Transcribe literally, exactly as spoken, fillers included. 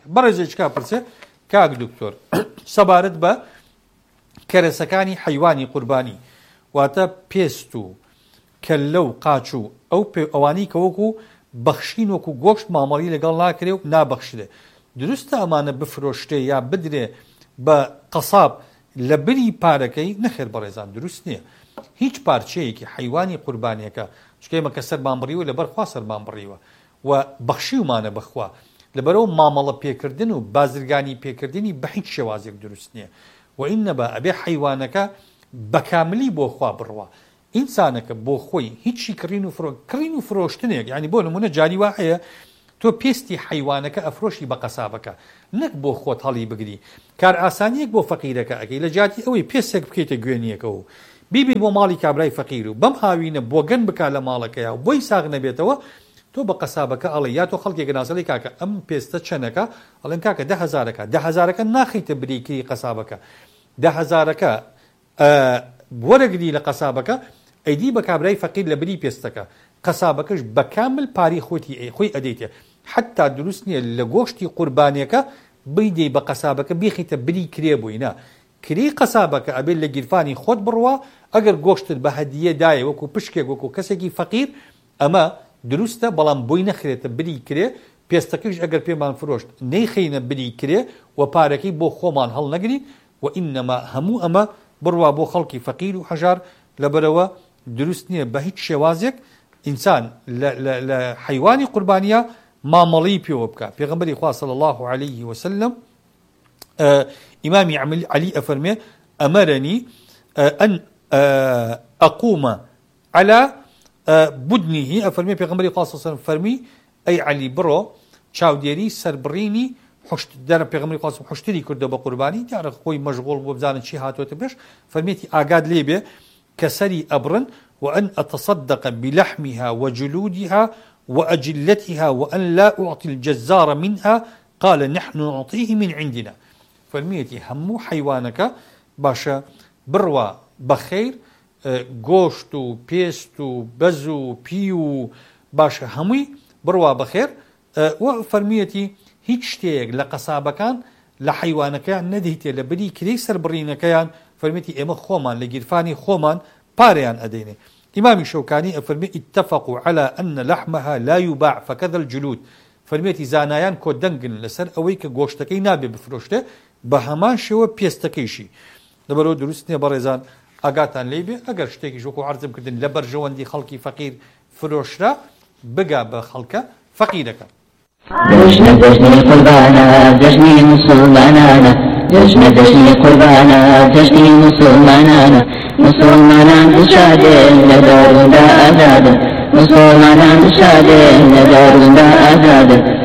بەڕێزێکا پرسێ کاک دکتۆر سەبارەت بە کەرەسەکانی حەیوانی قوربانی واتە پێست و کەللە و قاچ و ئەو ئەوانەی کە وەکو بەخشین وەکو گۆشت مامەڵی لەگەڵ ناکرێ و نابەخشرێ دروستە ئەمانە بفرۆشتێ یا بدرێ بە قەساب لە بری پارەکەی نەخێر بەڕێزان دروست نییە هیچ پارچەیەکی حەیوانی قوربانیەکە چکەیمە کە سەرمان بڕیوە لەبەر خوا سەرمان بڕیوە و بەخشیومانە بەخوا لەبەرەوە مامەڵە پێکردن و بازرگانی پێکردنی بە هیچ شێوازێک دروست نییە و ئینەبا ئەبێ حەیوانەکە بەکاملی بۆ خوا بڕوا ئینسانەکە بۆ خۆی هیچی کڕین و فرۆ کڕین و فرۆشتنێک یعنی بۆ نمونە جاری وا هەیە تۆ پێستی حەیوانەکە ئەفرۆشی بە قەسابەکە نەک بۆ خۆت هەڵی بگری کار ئاسانیەک بۆ فەقیرەکە ئەگەی لە جاتی ئەوەی پێستێک بکەیتە گوێنیەکە و بیبی بۆ ماڵی کابرای فەقیر و بەم هاوینە بۆگەن بک لە ماڵەکەیە و بۆی ساغ نەبێتەوە تۆ بە قەسابەکە ئەڵێ یا تۆ خەڵکێک ناسەڵی کاکە ئەم پێستە چەنەکە ئەڵێن کاکە ده هەزارەکە ده هەزارەکە ناخیتە بریکری قەسابەکە ده هەزارەکە وەرەگری لە قەسابەکە ئەیدی بە کابرای فەقیر لە بری پێستەکە قەسابەکەش بەکامل پاری خۆتی خۆی ئەدەیتێ حتا دروست نییە لە گۆشتی قوربانیەکە بیدەی بە قەسابەکە بیخیتە بری کرێ بووینە کری قەسابەکە ئەبێت لە گیرفانی خۆت بڕوە ئەگەر گۆشتت بە هەدیە دایە وەکو پشکێک وەکو کەسێکی فەقیر ئەمە دروستە بەڵام بۆی نەخرێتە بری کرێ پێستەکەش ئەگەر پێمان فرۆشت نەیخینە بری کرێ و پارەکەی بۆ خۆمان هەڵ نەگرین و ئینەما هەموو ئەمە بڕوا بۆ خەڵکی فەقیر و هەژار لەبەرەوە دروست نییە بە هیچ شێوازێک ئینسان لە حەیوانی قوربانیە مامەڵی پێوە بکە پێغەمبەری خوا صلی الله عليه وسلم ئیمامی عەلی ئەفەرمێ ئەمەرەنی ئەن ئەقومە على بدنه ئەفەرمێ پێغەمبەری خوا صلی الله عليه وسلم فەرمی ئەی عەلی بڕۆ چاودێری سەربڕینی حشت دەرە پێغەمبەری خوا حشتری کردە بە قوربانی دیارە خۆی مەشغوڵ بۆ بزانن چی هاتوۆتە پێش فەرمێتی ئاگاد لێبێ کە سەری ئەبڕن وأن أتصدق بلحمها وجلودها وأجلتها وأن لا أعطي الجزار منها قال نحن نعطيه من عندنا فالميتي همو حيوانك باشا بروا بخير گۆشت و پێست و بەز و پی و باشە هەمووی بڕوا بەخێر و فەرمیەتی هیچ شتێک لە قەسابەکان لە حەیوانەکەیان نەدەیتێ لە بری کرێی سەربڕینەکەیان فەرمیەتی ئێمە خۆمان لە گیرفانی خۆمان پارەیان ئەدەینێ ئیمامی شەوکانی ئەفەرمێ اتفقوا على أن لحمها لا يباع فكذا الجلود فەرمیەتی زانایان کۆ دەنگن لەسەر ئەوەی کە گۆشتەکەی نابێ بفرۆشتێ بە هەمان شێوە پێستەکەیشی لەبەرەوە دروست نییە بەڕێزان ئاگاتان لێبێ ئەگەر شتێکی ژۆکو عەرزم کردن لە بەرژەوەندی خەڵکی فەقیر فرۆشرا بگا بە خەڵکە فەقیرەکە جشن جشن قربانا جشن مسلمانانا جشن جشن قربانا جشن مسلمانانا مسلمانان شادين لدارنا آزاد مسلمانان شادين لدارنا آزاد